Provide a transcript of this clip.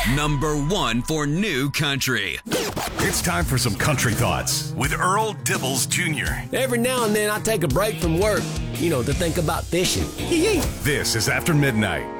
#1 for new country. It's time for some country thoughts with Earl Dibbles Jr. Every now and then I take a break from work, to think about fishing. This is After Midnight.